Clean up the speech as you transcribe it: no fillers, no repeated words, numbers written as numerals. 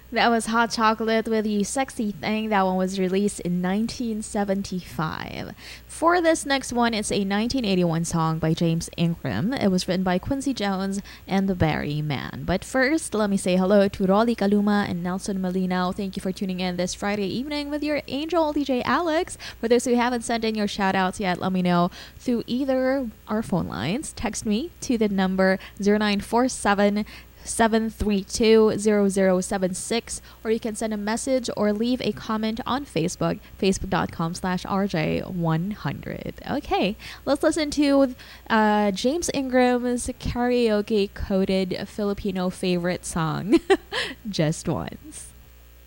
That was Hot Chocolate with You Sexy Thing. That one was released in 1975. For this next one, it's a 1981 song by James Ingram. It was written by Quincy Jones and the Barry Man. But first, let me say hello to Rolly Kaluma and Nelson Malinaw. Thank you for tuning in this Friday evening with your angel DJ Alex. For those who haven't sent in your shout outs yet, let me know through either our phone lines. Text me to the number 0947 732-0076, or you can send a message or leave a comment on Facebook, facebook.com/RJ100. Okay, let's listen to James Ingram's karaoke coded Filipino favorite song, Just Once.